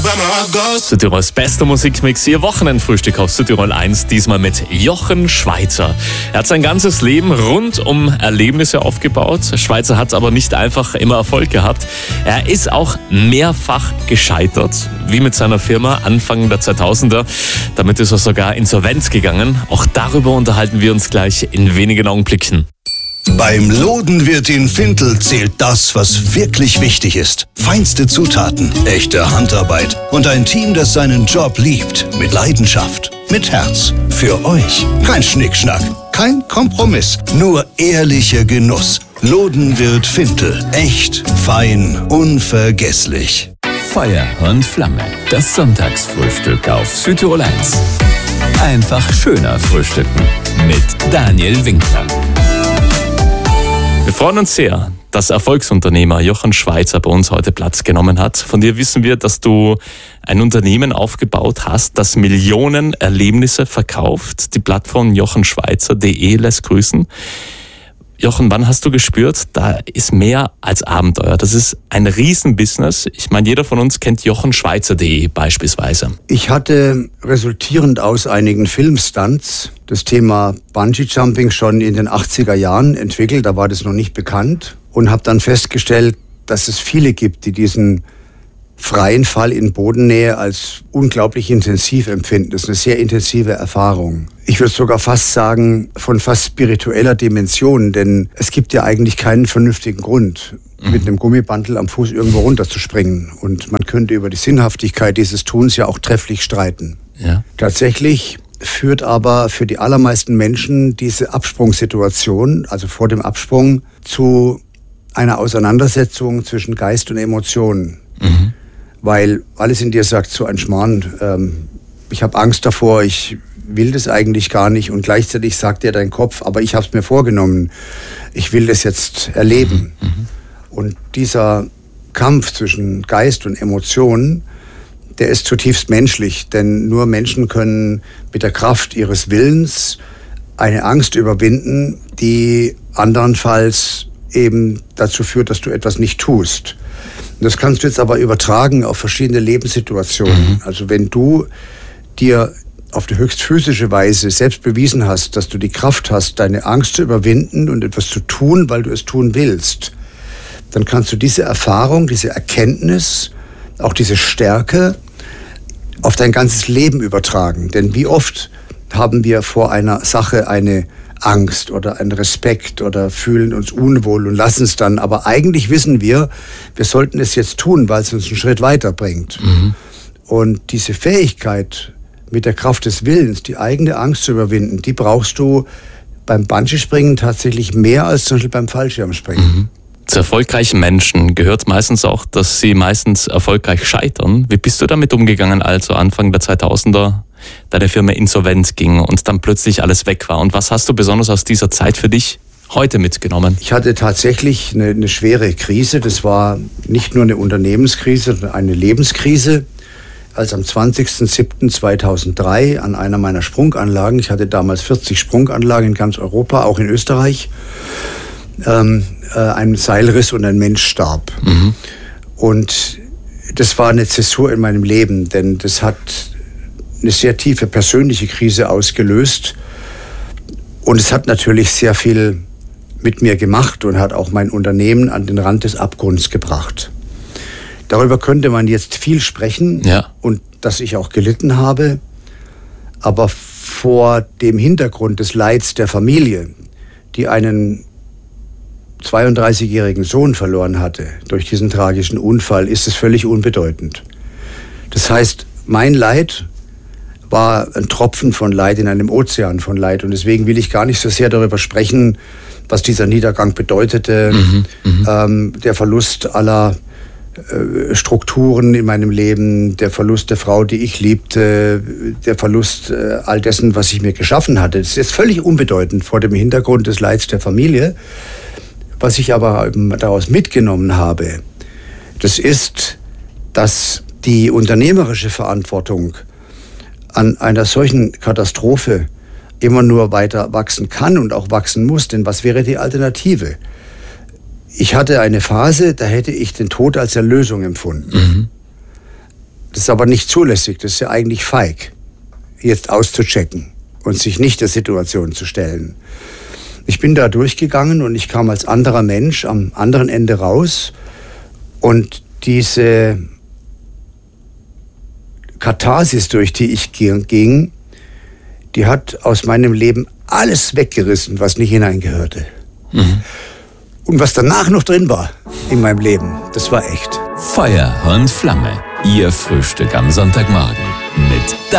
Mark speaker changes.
Speaker 1: Südtirols bester Musikmix, Ihr Wochenendfrühstück auf Südtirol 1, diesmal mit Jochen Schweizer. Er hat sein ganzes Leben rund um Erlebnisse aufgebaut. Schweizer hat aber nicht einfach immer Erfolg gehabt. Er ist auch mehrfach gescheitert, wie mit seiner Firma Anfang der 2000er. Damit ist er sogar insolvent gegangen. Auch darüber unterhalten wir uns gleich in wenigen Augenblicken.
Speaker 2: Beim Lodenwirt in Vintel zählt das, was wirklich wichtig ist. Feinste Zutaten, echte Handarbeit und ein Team, das seinen Job liebt. Mit Leidenschaft, mit Herz. Für euch. Kein Schnickschnack, kein Kompromiss. Nur ehrlicher Genuss. Lodenwirt Vintel. Echt, fein, unvergesslich.
Speaker 3: Feuer und Flamme. Das Sonntagsfrühstück auf Südtirol 1. Einfach schöner frühstücken. Mit Daniel Winkler.
Speaker 1: Wir freuen uns sehr, dass Erfolgsunternehmer Jochen Schweizer bei uns heute Platz genommen hat. Von dir wissen wir, dass du ein Unternehmen aufgebaut hast, das Millionen Erlebnisse verkauft. Die Plattform jochenschweizer.de lässt grüßen. Jochen, wann hast du gespürt, da ist mehr als Abenteuer? Das ist ein Riesenbusiness. Ich meine, jeder von uns kennt jochenschweizer.de beispielsweise.
Speaker 4: Ich hatte resultierend aus einigen Filmstunts das Thema Bungee-Jumping schon in den 80er Jahren entwickelt. Da war das noch nicht bekannt und habe dann festgestellt, dass es viele gibt, die diesen freien Fall in Bodennähe als unglaublich intensiv empfinden. Das ist eine sehr intensive Erfahrung. Ich würde sogar fast sagen, von fast spiritueller Dimension, denn es gibt ja eigentlich keinen vernünftigen Grund, mit einem Gummibandel am Fuß irgendwo runterzuspringen. Und man könnte über die Sinnhaftigkeit dieses Tuns ja auch trefflich streiten.
Speaker 1: Ja.
Speaker 4: Tatsächlich führt aber für die allermeisten Menschen diese Absprungssituation, also vor dem Absprung, zu einer Auseinandersetzung zwischen Geist und Emotionen.
Speaker 1: Mhm.
Speaker 4: Weil alles in dir sagt so ein Schmarrn, ich habe Angst davor, ich will das eigentlich gar nicht und gleichzeitig sagt dir dein Kopf, aber ich habe es mir vorgenommen, ich will das jetzt erleben.
Speaker 1: Mhm.
Speaker 4: Und dieser Kampf zwischen Geist und Emotionen, der ist zutiefst menschlich, denn nur Menschen können mit der Kraft ihres Willens eine Angst überwinden, die andernfalls eben dazu führt, dass du etwas nicht tust. Das kannst du jetzt aber übertragen auf verschiedene Lebenssituationen.
Speaker 1: Mhm.
Speaker 4: Also wenn du dir auf die höchst physische Weise selbst bewiesen hast, dass du die Kraft hast, deine Angst zu überwinden und etwas zu tun, weil du es tun willst, dann kannst du diese Erfahrung, diese Erkenntnis, auch diese Stärke auf dein ganzes Leben übertragen. Denn wie oft haben wir vor einer Sache eine Angst oder einen Respekt oder fühlen uns unwohl und lassen es dann. Aber eigentlich wissen wir sollten es jetzt tun, weil es uns einen Schritt weiterbringt.
Speaker 1: Mhm.
Speaker 4: Und diese Fähigkeit, mit der Kraft des Willens die eigene Angst zu überwinden, die brauchst du beim Bungee-Springen tatsächlich mehr als zum Beispiel beim Fallschirmspringen.
Speaker 1: Mhm. Zu erfolgreichen Menschen gehört meistens auch, dass sie meistens erfolgreich scheitern. Wie bist du damit umgegangen, als Anfang der 2000er deine Firma insolvent ging und dann plötzlich alles weg war? Und was hast du besonders aus dieser Zeit für dich heute mitgenommen?
Speaker 4: Ich hatte tatsächlich eine schwere Krise. Das war nicht nur eine Unternehmenskrise, sondern eine Lebenskrise. Als am 20.07.2003 an einer meiner Sprunganlagen, ich hatte damals 40 Sprunganlagen in ganz Europa, auch in Österreich, ein Seilriss und ein Mensch starb.
Speaker 1: Mhm.
Speaker 4: Und das war eine Zäsur in meinem Leben, denn das hat eine sehr tiefe persönliche Krise ausgelöst. Und es hat natürlich sehr viel mit mir gemacht und hat auch mein Unternehmen an den Rand des Abgrunds gebracht. Darüber könnte man jetzt viel sprechen,
Speaker 1: ja,
Speaker 4: und dass ich auch gelitten habe. Aber vor dem Hintergrund des Leids der Familie, die einen 32-jährigen Sohn verloren hatte durch diesen tragischen Unfall, ist es völlig unbedeutend. Das heißt, mein Leid war ein Tropfen von Leid in einem Ozean von Leid. Und deswegen will ich gar nicht so sehr darüber sprechen, was dieser Niedergang bedeutete. Der Verlust aller Strukturen in meinem Leben, der Verlust der Frau, die ich liebte, der Verlust all dessen, was ich mir geschaffen hatte. Das ist völlig unbedeutend vor dem Hintergrund des Leids der Familie. Was ich aber daraus mitgenommen habe, das ist, dass die unternehmerische Verantwortung an einer solchen Katastrophe immer nur weiter wachsen kann und auch wachsen muss. Denn was wäre die Alternative? Ich hatte eine Phase, da hätte ich den Tod als Erlösung empfunden. Das ist aber nicht zulässig, das ist ja eigentlich feig, jetzt auszuchecken und sich nicht der Situation zu stellen. Ich bin da durchgegangen und ich kam als anderer Mensch am anderen Ende raus und diese Katharsis, durch die ich ging, die hat aus meinem Leben alles weggerissen, was nicht hineingehörte. Mhm. Und was danach noch drin war in meinem Leben, das war echt.
Speaker 3: Feuer und Flamme. Ihr Frühstück am Sonntagmorgen mit